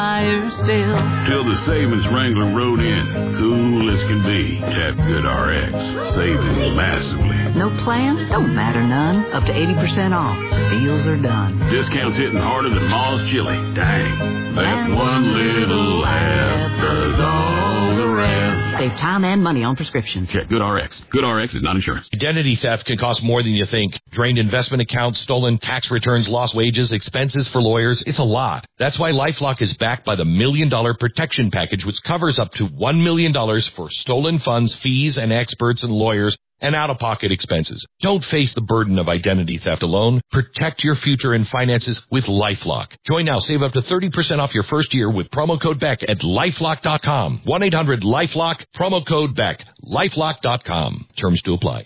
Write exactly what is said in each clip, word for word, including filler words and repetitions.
Still. Till the savings Wrangler rode in. Cool as can be. Tap Good R X. Saving massively. No plan? Don't matter none. Up to eighty percent off. Deals are done. Discounts hitting harder than Ma's chili. Dang. That one little app does all the rest. Save time and money on prescriptions. Check Good R X. Good R X is not insurance. Identity theft can cost more than you think. Drained investment accounts, stolen tax returns, lost wages, expenses for lawyers. It's a lot. That's why LifeLock is backed by the Million Dollar Protection Package, which covers up to one million dollars for stolen funds, fees, and experts and lawyers, and out-of-pocket expenses. Don't face the burden of identity theft alone. Protect your future and finances with LifeLock. Join now. Save up to thirty percent off your first year with promo code Beck at LifeLock dot com. one eight hundred LifeLock, promo code Beck. LifeLock dot com. Terms to apply.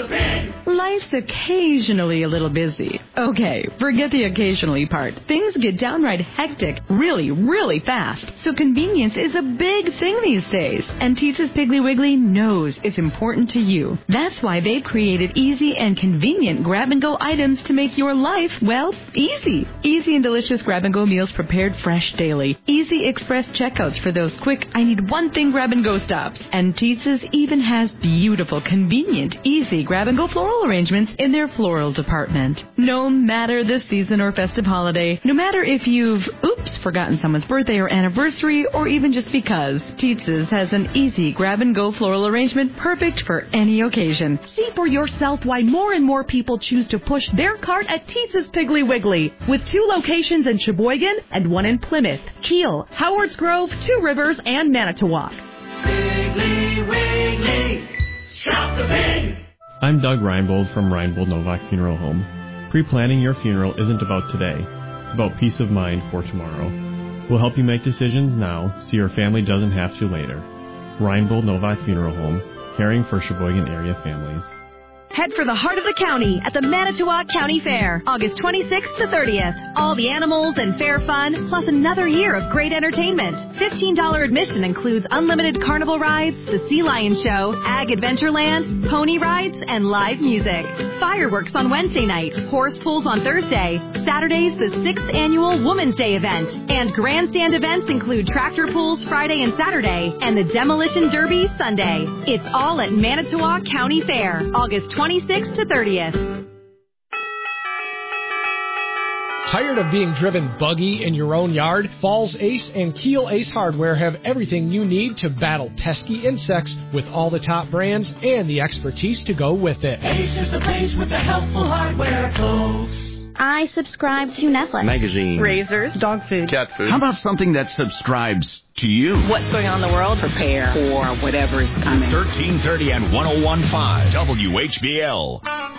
Life's occasionally a little busy. Okay, forget the occasionally part. Things get downright hectic really, really fast. So convenience is a big thing these days. And Teetza's Piggly Wiggly knows it's important to you. That's why they've created easy and convenient grab-and-go items to make your life, well, easy. Easy and delicious grab-and-go meals prepared fresh daily. Easy express checkouts for those quick, I need one thing grab-and-go stops. And Teetza's even has beautiful, convenient, easy grab-and-go floral arrangements in their floral department. No matter the season or festive holiday, no matter if you've, oops, forgotten someone's birthday or anniversary, or even just because, Teetza's has an easy grab-and-go floral arrangement perfect for any occasion. See for yourself why more and more people choose to push their cart at Teetza's Piggly Wiggly, with two locations in Sheboygan and one in Plymouth, Kiel, Howards Grove, Two Rivers, and Manitowoc. Piggly Wiggly, shop the pig! I'm Doug Reinbold from Reinbold Novak Funeral Home. Pre-planning your funeral isn't about today. It's about peace of mind for tomorrow. We'll help you make decisions now so your family doesn't have to later. Reinbold Novak Funeral Home, caring for Sheboygan area families. Head for the heart of the county at the Manitowoc County Fair, August twenty-sixth to thirtieth. All the animals and fair fun, plus another year of great entertainment. fifteen dollars admission includes unlimited carnival rides, the Sea Lion Show, Ag Adventureland, pony rides, and live music. Fireworks on Wednesday night, horse pulls on Thursday. Saturday's the sixth annual Women's Day event. And grandstand events include tractor pulls Friday and Saturday, and the Demolition Derby Sunday. It's all at Manitowoc County Fair, August twenty-sixth to thirtieth. Tired of being driven buggy in your own yard? Falls Ace and Kiel Ace Hardware have everything you need to battle pesky insects with all the top brands and the expertise to go with it. Ace is the place with the helpful hardware, folks. I subscribe to Netflix. Magazine. Razors. Dog food. Cat food. How about something that subscribes to you? What's going on in the world? Prepare for whatever is coming. thirteen thirty and one oh one point five W H B L.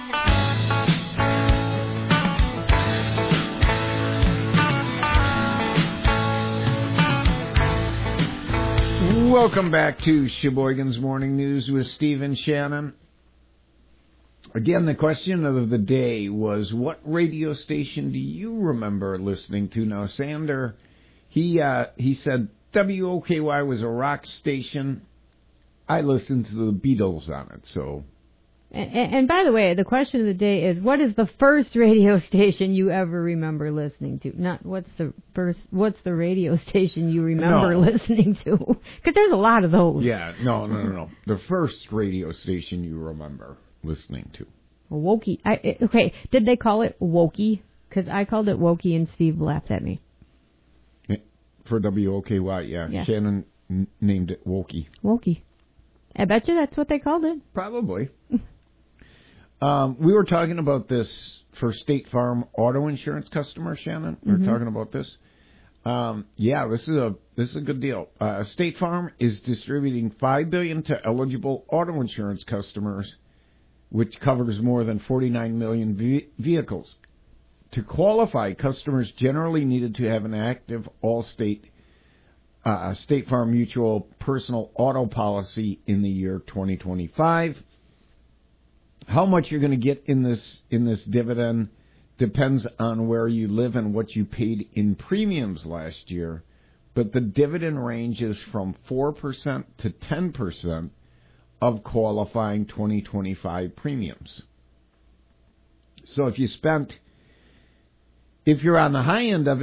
Welcome back to Sheboygan's Morning News with Steve and Shannon. Again, the question of the day was, what radio station do you remember listening to? Now, Sander, he uh, he said W O K Y was a rock station. I listened to the Beatles on it, so... And, and by the way, the question of the day is, what is the first radio station you ever remember listening to? Not what's the first, what's the radio station you remember no. listening to? Because there's a lot of those. Yeah, no, no, no, no. The first radio station you remember listening to. Wokey. I, okay, did they call it Wokey? Because I called it Wokey and Steve laughed at me. For W O K Y, yeah. yeah. Shannon n- named it Wokey. Wokey. I bet you that's what they called it. Probably. um, we were talking about this for State Farm auto insurance customers, Shannon. We were Mm-hmm. talking about this. Um, yeah, this is a this is a good deal. Uh, State Farm is distributing five billion dollars to eligible auto insurance customers, which covers more than forty-nine million ve- vehicles. To qualify, customers generally needed to have an active Allstate uh, State Farm Mutual personal auto policy in the year twenty twenty-five. How much you're going to get in this in this dividend depends on where you live and what you paid in premiums last year, but the dividend ranges from four percent to ten percent of qualifying twenty twenty-five premiums. So if you spent, if you're on the high end of it and you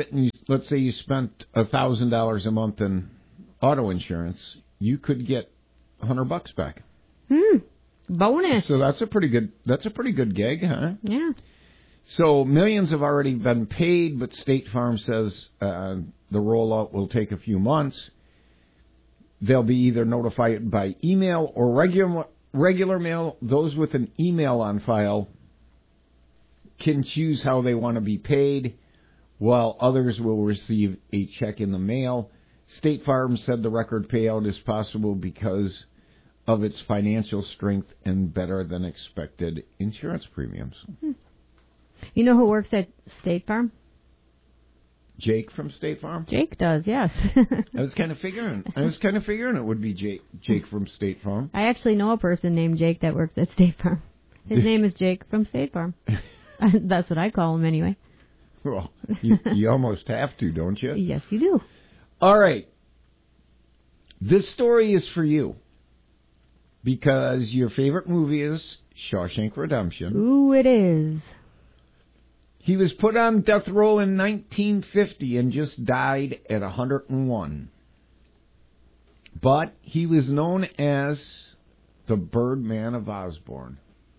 let's say you spent a thousand dollars a month in auto insurance, you could get a hundred bucks back. Hmm. Bonus. So that's a pretty good. That's a pretty good gig, huh? Yeah. So millions have already been paid, but State Farm says uh, the rollout will take a few months. They'll be either notified by email or regular regular mail. Those with an email on file can choose how they want to be paid, while others will receive a check in the mail. State Farm said the record payout is possible because of its financial strength and better than expected insurance premiums. Mm-hmm. You know who works at State Farm? Jake from State Farm? Jake does, yes. I was kind of figuring. I was kind of figuring it would be Jake, Jake from State Farm. I actually know a person named Jake that works at State Farm. His name is Jake from State Farm. That's what I call him anyway. Well, you, you almost have to, don't you? Yes, you do. All right. This story is for you because your favorite movie is Shawshank Redemption. Ooh, it is. He was put on death row in nineteen fifty and just died at one hundred one. But he was known as the Birdman of Osborne.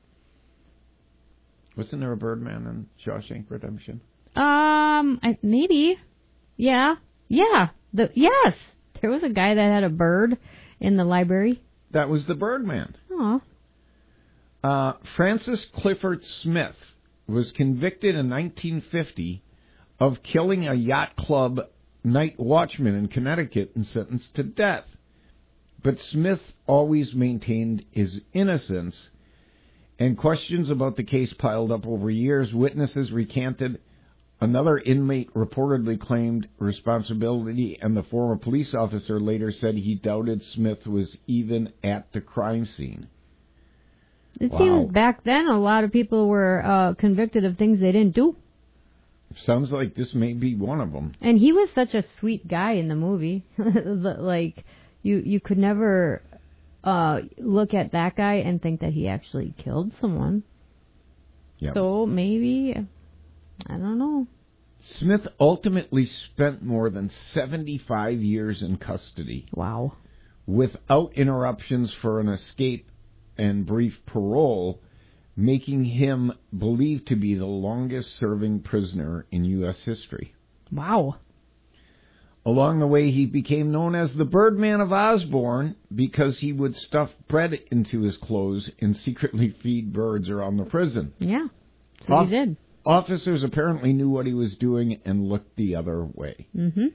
Wasn't there a Birdman in Shawshank Redemption? Um, I, maybe. Yeah. Yeah. The yes. There was a guy that had a bird in the library. That was the Birdman. Oh. Uh, Francis Clifford Smith was convicted in nineteen fifty of killing a yacht club night watchman in Connecticut and sentenced to death. But Smith always maintained his innocence, and questions about the case piled up over years. Witnesses recanted. Another inmate reportedly claimed responsibility, and the former police officer later said he doubted Smith was even at the crime scene. It Wow. seems back then a lot of people were uh, convicted of things they didn't do. Sounds like this may be one of them. And he was such a sweet guy in the movie. Like, you, you could never uh, look at that guy and think that he actually killed someone. Yep. So maybe, I don't know. Smith ultimately spent more than seventy-five years in custody. Wow. Without interruptions for an escape and brief parole, making him believed to be the longest-serving prisoner in U S history. Wow. Along the way, he became known as the Birdman of Osborne because he would stuff bread into his clothes and secretly feed birds around the prison. Yeah, that's what Off- he did. Officers apparently knew what he was doing and looked the other way. Mm-hmm.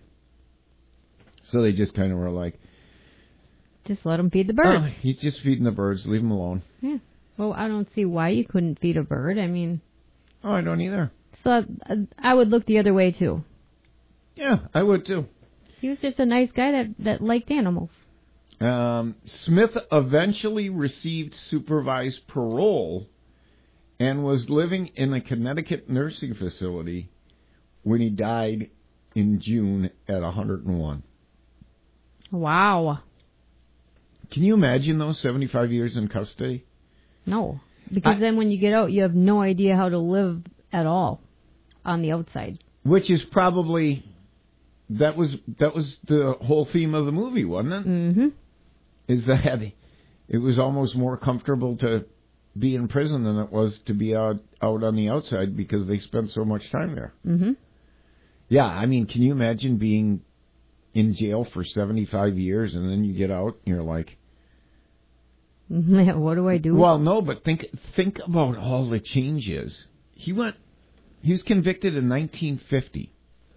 So they just kind of were like, just let him feed the birds. Oh, he's just feeding the birds. Leave him alone. Yeah. Well, I don't see why you couldn't feed a bird. I mean... Oh, I don't either. So uh, I would look the other way, too. Yeah, I would, too. He was just a nice guy that, that liked animals. Um, Smith eventually received supervised parole and was living in a Connecticut nursing facility when he died in June at one hundred one. Wow. Can you imagine those seventy-five years in custody? No. Because I, then when you get out, you have no idea how to live at all on the outside. Which is probably, that was that was the whole theme of the movie, wasn't it? Mm-hmm. Is that it was almost more comfortable to be in prison than it was to be out, out on the outside because they spent so much time there. Mm-hmm. Yeah, I mean, can you imagine being in jail for seventy-five years and then you get out and you're like, what do I do? Well, no, but think think about all the changes. He went, he was convicted in nineteen fifty.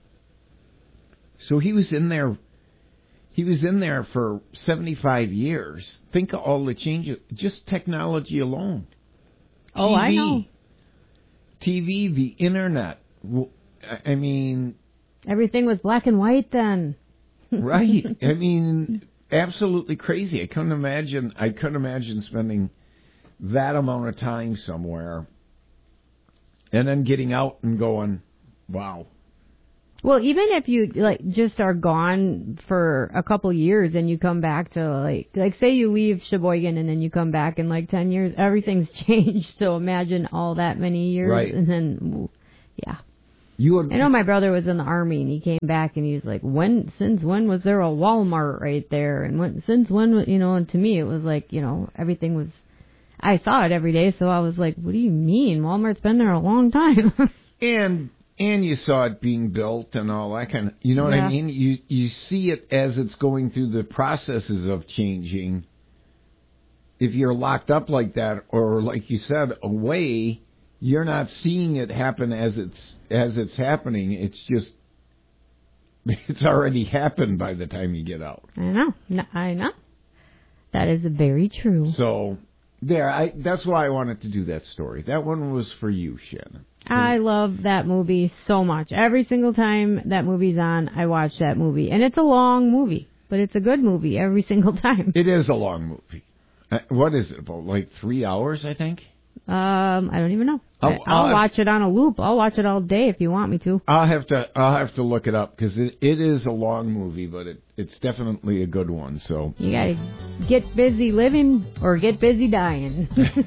So he was in there, he was in there for seventy-five years. Think of all the changes, just technology alone. Oh, T V, I know. T V, the internet. I mean... Everything was black and white then. Right. I mean, absolutely crazy. I couldn't imagine, I couldn't imagine spending that amount of time somewhere and then getting out and going, wow. Well, even if you like just are gone for a couple years and you come back to like, like say you leave Sheboygan and then you come back in like ten years, everything's changed. So imagine all that many years. Right. And then, yeah. You would, I know my brother was in the Army, and he came back, and he was like, when, since when was there a Walmart right there? And when, since when, was- you know, and to me it was like, you know, everything was, I saw it every day, so I was like, what do you mean? Walmart's been there a long time. and and you saw it being built and all that kind of, you know what Yeah. I mean? You you see it as it's going through the processes of changing. If you're locked up like that, or like you said, away, you're not seeing it happen as it's as it's happening. It's just it's already happened by the time you get out. I know. No, I know. That is very true. So there, I that's why I wanted to do that story. That one was for you, Shannon. I love that movie so much. Every single time that movie's on, I watch that movie. And it's a long movie, but it's a good movie every single time. It is a long movie. Uh, what is it, about like three hours, I think? Um, I don't even know. I'll, I'll, I'll I'll watch it on a loop. I'll watch it all day if you want me to. I'll have to I'll have to look it up because it, it is a long movie, but it, it's definitely a good one. So you gotta get busy living or get busy dying.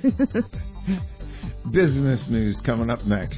Business news coming up next.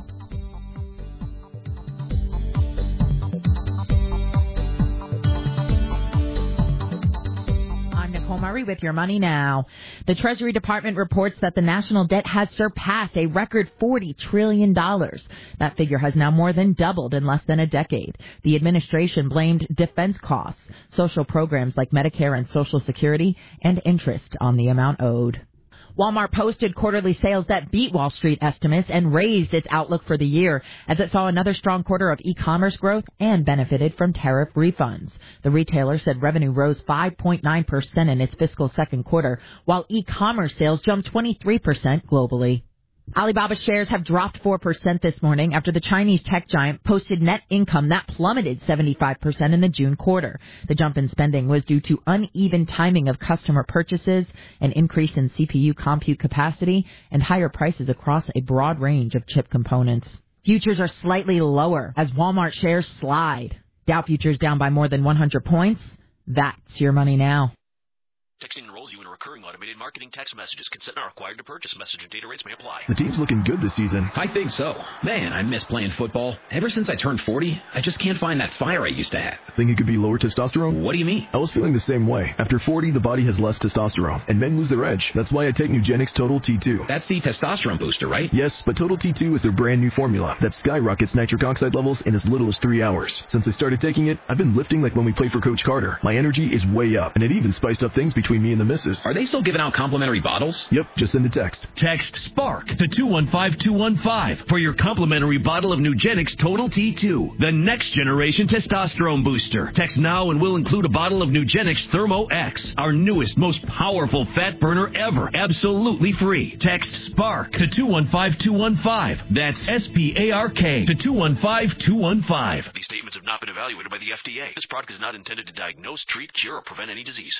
Nicole Murray with your money now. The Treasury Department reports that the national debt has surpassed a record forty trillion dollars. That figure has now more than doubled in less than a decade. The administration blamed defense costs, social programs like Medicare and Social Security, and interest on the amount owed. Walmart posted quarterly sales that beat Wall Street estimates and raised its outlook for the year as it saw another strong quarter of e-commerce growth and benefited from tariff refunds. The retailer said revenue rose five point nine percent in its fiscal second quarter, while e-commerce sales jumped twenty-three percent globally. Alibaba shares have dropped four percent this morning after the Chinese tech giant posted net income that plummeted seventy-five percent in the June quarter. The jump in spending was due to uneven timing of customer purchases, an increase in C P U compute capacity, and higher prices across a broad range of chip components. Futures are slightly lower as Walmart shares slide. Dow futures down by more than one hundred points. That's your money now. Texting enrolls you in recurring automated marketing text messages. Consent not required to purchase. Message and data rates may apply. The team's looking good this season. I think so. Man, I miss playing football. Ever since I turned forty, I just can't find that fire I used to have. Think it could be lower testosterone? What do you mean? I was feeling the same way. After forty, the body has less testosterone, and men lose their edge. That's why I take Nugenix Total T two. That's the testosterone booster, right? Yes, but Total T two is their brand new formula that skyrockets nitric oxide levels in as little as three hours. Since I started taking it, I've been lifting like when we played for Coach Carter. My energy is way up, and it even spiced up things between me and the missus. Are they still giving out complimentary bottles? Yep, just send a text. Text SPARK to two one five two one five for your complimentary bottle of Nugenix Total T two, the next generation testosterone booster. Text now and we'll include a bottle of Nugenix Thermo X, our newest, most powerful fat burner ever, absolutely free. Text SPARK to two one five two one five. That's S P A R K to two one five two one five. These statements have not been evaluated by the F D A. This product is not intended to diagnose, treat, cure, or prevent any disease.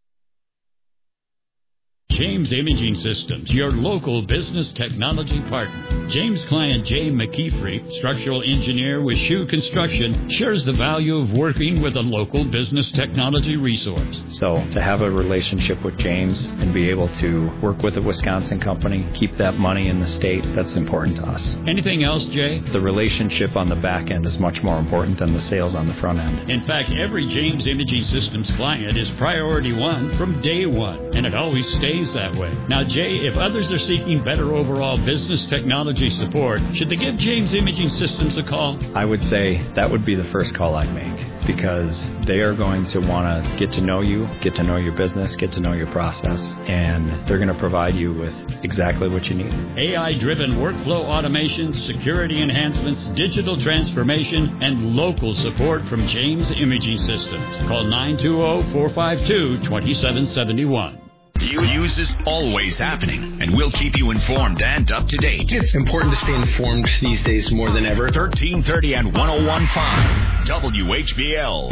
James Imaging Systems, your local business technology partner. James' client Jay McKeefrey, structural engineer with Shoe Construction, shares the value of working with a local business technology resource. So to have a relationship with James and be able to work with a Wisconsin company, keep that money in the state, that's important to us. Anything else, Jay? The relationship on the back end is much more important than the sales on the front end. In fact, every James Imaging Systems client is priority one from day one, and it always stays that way. Now, Jay, if others are seeking better overall business technology support, should they give James Imaging Systems a call? I would say that would be the first call I'd make, because they are going to want to get to know you, get to know your business, get to know your process, and they're going to provide you with exactly what you need. A I-driven workflow automation, security enhancements, digital transformation, and local support from James Imaging Systems. Call nine two zero, four five two, two seven seven one. News is always happening, and we'll keep you informed and up to date. It's important to stay informed these days more than ever. thirteen thirty and one oh one point five W H B L.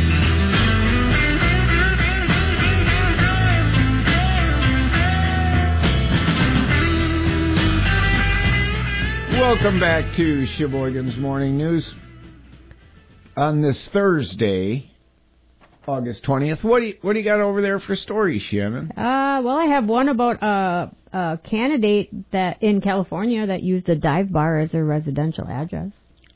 Welcome back to Sheboygan's Morning News. On this Thursday, August twentieth. What do you, what do you got over there for stories, Shannon? Uh, well, I have one about a, a candidate that in California that used a dive bar as their residential address.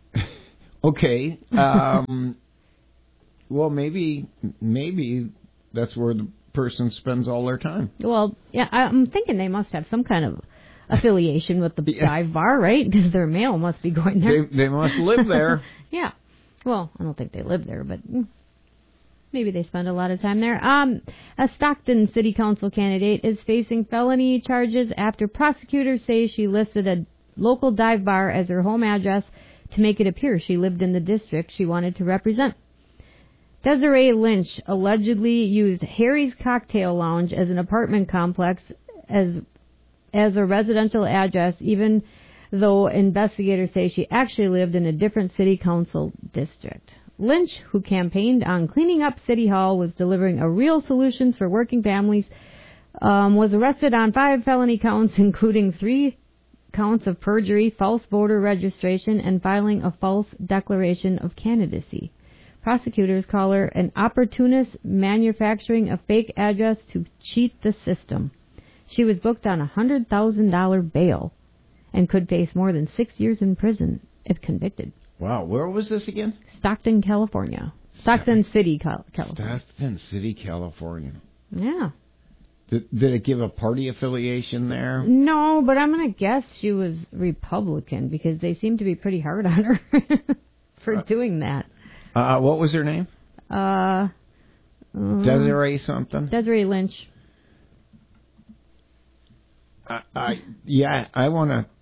Okay. Um, well, maybe maybe that's where the person spends all their time. Well, yeah, I'm thinking they must have some kind of affiliation with the yeah. dive bar, right? Because their mail must be going there. They, they must live there. Yeah. Well, I don't think they live there, but maybe they spend a lot of time there. Um, a Stockton City Council candidate is facing felony charges after prosecutors say she listed a local dive bar as her home address to make it appear she lived in the district she wanted to represent. Desiree Lynch allegedly used Harry's Cocktail Lounge as an apartment complex as as a residential address, even though investigators say she actually lived in a different city council district. Lynch, who campaigned on cleaning up City Hall, was delivering a real solutions for working families, um, was arrested on five felony counts, including three counts of perjury, false voter registration, and filing a false declaration of candidacy. Prosecutors call her an opportunist manufacturing a fake address to cheat the system. She was booked on a one hundred thousand dollars bail and could face more than six years in prison if convicted. Wow, where was this again? Stockton, California. Stockton City, California. Stockton City, California. Yeah. Did, did it give a party affiliation there? No, but I'm going to guess she was Republican because they seem to be pretty hard on her for uh, doing that. Uh, what was her name? Uh, um, Desiree something? Desiree Lynch. I, I yeah, I want to.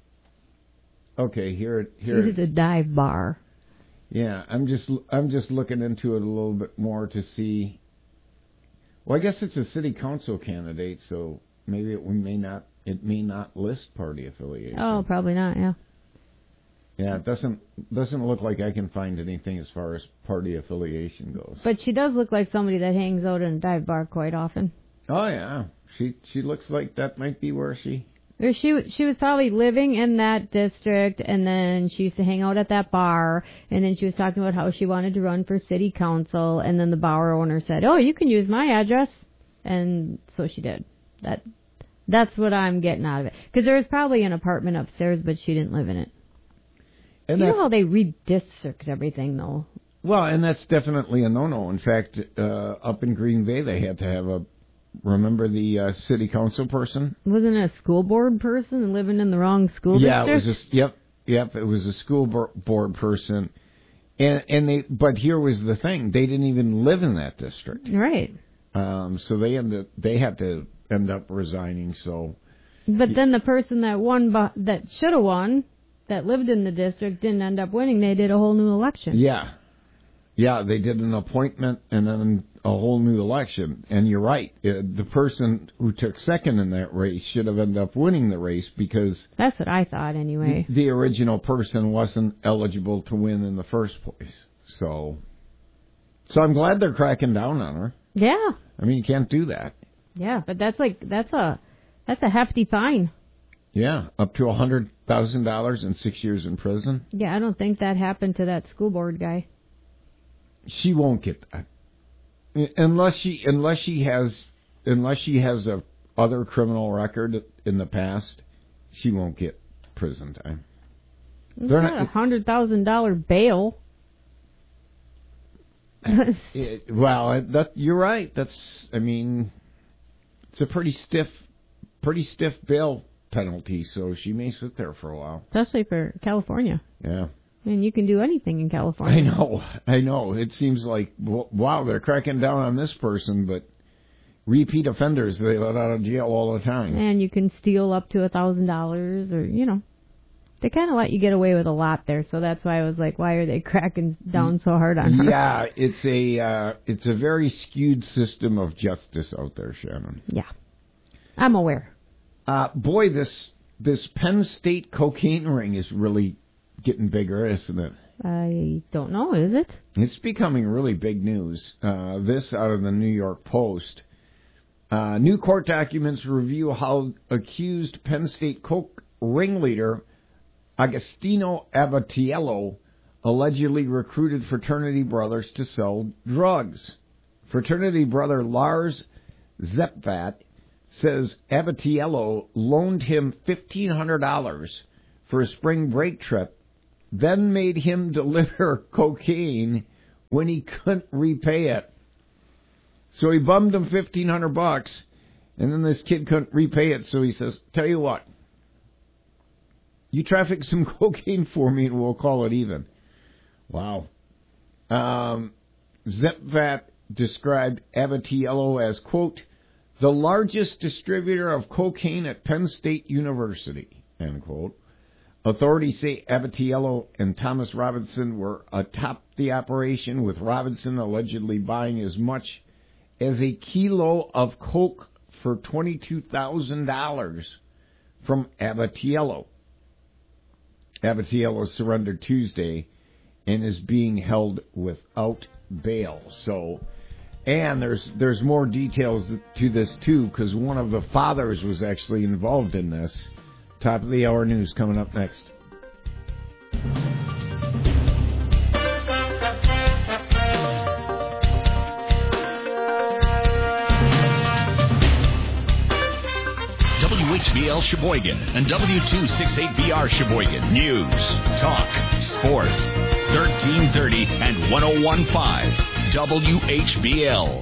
Okay, here, here. This is a dive bar. Yeah, I'm just, I'm just looking into it a little bit more to see. Well, I guess it's a city council candidate, so maybe it may not, it may not list party affiliation. Oh, probably not. Yeah. Yeah, it doesn't doesn't look like I can find anything as far as party affiliation goes. But she does look like somebody that hangs out in a dive bar quite often. Oh yeah, she she looks like that might be where she. Or she she was probably living in that district, and then she used to hang out at that bar, and then she was talking about how she wanted to run for city council, and then the bar owner said, "Oh, you can use my address," and so she did. That that's what I'm getting out of it. Because there was probably an apartment upstairs, but she didn't live in it. And you know how they redistrict everything, though. Well, and that's definitely a no-no. In fact, uh, up in Green Bay, they had to have a. Remember the uh, city council person? Wasn't it a school board person and living in the wrong school yeah, district? Yeah, it was. A, yep, yep. It was a school board person, and and they. But here was the thing: they didn't even live in that district. Right. Um. So they ended. They had to end up resigning. So. But then the person that won, that should have won, that lived in the district, didn't end up winning. They did a whole new election. Yeah. Yeah, they did an appointment and then a whole new election. And you're right. The person who took second in that race should have ended up winning the race because... That's what I thought anyway. The original person wasn't eligible to win in the first place. So, so I'm glad they're cracking down on her. Yeah. I mean, you can't do that. Yeah, but that's like, that's a, that's a hefty fine. Yeah, up to one hundred thousand dollars and six years in prison. Yeah, I don't think that happened to that school board guy. She won't get that unless she unless she has unless she has a other criminal record in the past. She won't get prison time. It's They're not a hundred thousand dollar bail. it, well, that you're right. That's I mean, it's a pretty stiff, pretty stiff bail penalty. So she may sit there for a while, especially for California. Yeah. And you can do anything in California. I know, I know. It seems like, wow, they're cracking down on this person, but repeat offenders, they let out of jail all the time. And you can steal up to a thousand dollars, or, you know, they kind of let you get away with a lot there, so that's why I was like, why are they cracking down so hard on her? Yeah, it's a, uh, it's a very skewed system of justice out there, Shannon. Yeah, I'm aware. Uh, boy, this, this Penn State cocaine ring is really... getting bigger, isn't it? I don't know, is it? It's becoming really big news. Uh, this out of the New York Post. Uh, new court documents review how accused Penn State coke ringleader Agostino Abatiello allegedly recruited fraternity brothers to sell drugs. Fraternity brother Lars Zepvat says Abatiello loaned him fifteen hundred dollars for a spring break trip then made him deliver cocaine when he couldn't repay it. So he bummed him fifteen hundred bucks, and then this kid couldn't repay it, so he says, tell you what, you traffic some cocaine for me and we'll call it even. Wow. Um, Zepvat described Abatiello as, quote, the largest distributor of cocaine at Penn State University, end quote. Authorities say Abatiello and Thomas Robinson were atop the operation, with Robinson allegedly buying as much as a kilo of coke for twenty-two thousand dollars from Abatiello. Abatiello surrendered Tuesday and is being held without bail. So, and there's there's more details to this too, because one of the fathers was actually involved in this. Top of the hour news coming up next. W H B L Sheboygan and W two sixty-eight B R Sheboygan. News, talk, sports. thirteen thirty and one oh one point five W H B L.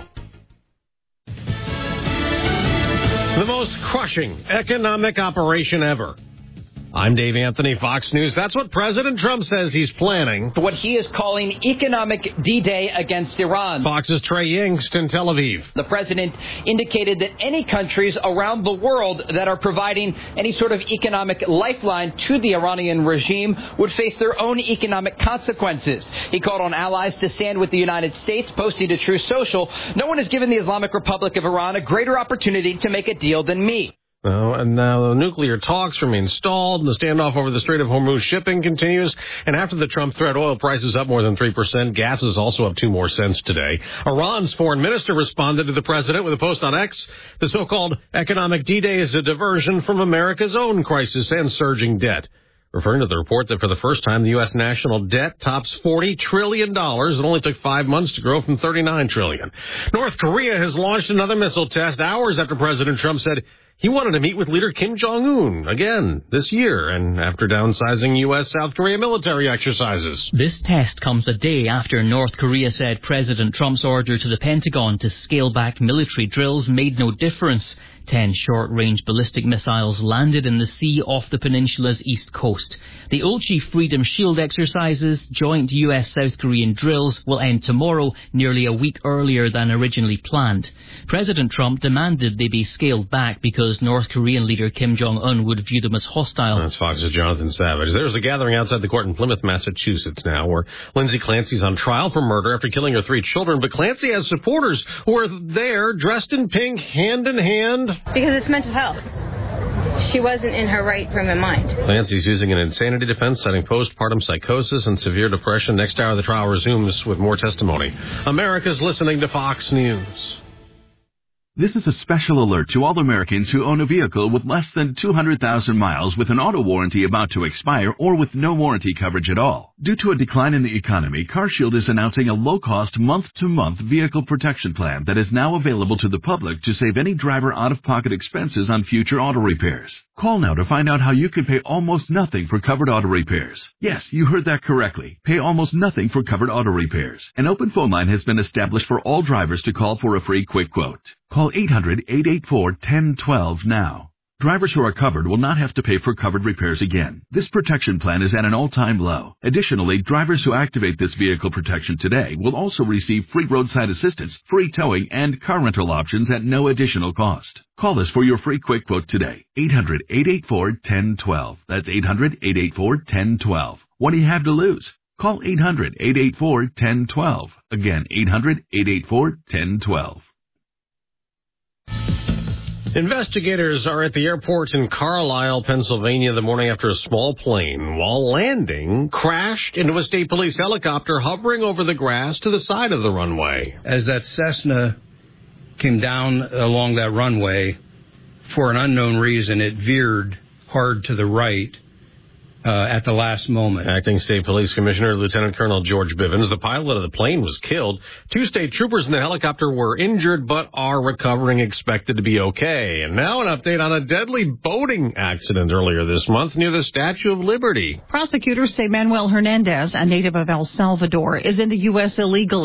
The most crushing economic operation ever. I'm Dave Anthony, Fox News. That's what President Trump says he's planning. What he is calling economic D-Day against Iran. Fox's Trey Yingst in Tel Aviv. The president indicated that any countries around the world that are providing any sort of economic lifeline to the Iranian regime would face their own economic consequences. He called on allies to stand with the United States, posting to Truth Social, no one has given the Islamic Republic of Iran a greater opportunity to make a deal than me. Oh, and now the nuclear talks remain stalled, and the standoff over the Strait of Hormuz shipping continues. And after the Trump threat, oil prices up more than three percent. Gas is also up two more cents today. Iran's foreign minister responded to the president with a post on X. The so-called economic D-Day is a diversion from America's own crisis and surging debt. Referring to the report that for the first time, the U S national debt tops forty trillion dollars. It only took five months to grow from thirty-nine trillion dollars. North Korea has launched another missile test hours after President Trump said he wanted to meet with leader Kim Jong-un again this year, and after downsizing U S South Korea military exercises. This test comes a day after North Korea said President Trump's order to the Pentagon to scale back military drills made no difference. Ten short-range ballistic missiles landed in the sea off the peninsula's east coast. The Ulchi Freedom Shield exercises, joint U S-South Korean drills, will end tomorrow, nearly a week earlier than originally planned. President Trump demanded they be scaled back because North Korean leader Kim Jong-un would view them as hostile. That's Fox's Jonathan Savage. There's a gathering outside the court in Plymouth, Massachusetts now, where Lindsay Clancy's on trial for murder after killing her three children, but Clancy has supporters who are there, dressed in pink, hand in hand. Because it's mental health. She wasn't in her right frame of mind. Clancy's using an insanity defense, citing postpartum psychosis and severe depression. Next hour, the trial resumes with more testimony. America's listening to Fox News. This is a special alert to all Americans who own a vehicle with less than two hundred thousand miles with an auto warranty about to expire or with no warranty coverage at all. Due to a decline in the economy, CarShield is announcing a low-cost month-to-month vehicle protection plan that is now available to the public to save any driver out-of-pocket expenses on future auto repairs. Call now to find out how you can pay almost nothing for covered auto repairs. Yes, you heard that correctly. Pay almost nothing for covered auto repairs. An open phone line has been established for all drivers to call for a free quick quote. Call eight hundred, eight eight four, one zero one two now. Drivers who are covered will not have to pay for covered repairs again. This protection plan is at an all-time low. Additionally, drivers who activate this vehicle protection today will also receive free roadside assistance, free towing, and car rental options at no additional cost. Call us for your free quick quote today. eight hundred, eight eight four, one zero one two. That's eight hundred, eight eight four, one zero one two. What do you have to lose? Call eight hundred, eight eight four, one zero one two. Again, eight hundred, eight eight four, one zero one two. Investigators are at the airport in Carlisle, Pennsylvania, the morning after a small plane, while landing, crashed into a state police helicopter hovering over the grass to the side of the runway. As that Cessna came down along that runway, for an unknown reason, it veered hard to the right, uh, at the last moment. Acting State Police Commissioner Lieutenant Colonel George Bivens, the pilot of the plane, was killed. Two state troopers in the helicopter were injured but are recovering, expected to be okay. And now an update on a deadly boating accident earlier this month near the Statue of Liberty. Prosecutors say Manuel Hernandez, a native of El Salvador, is in the U S illegally.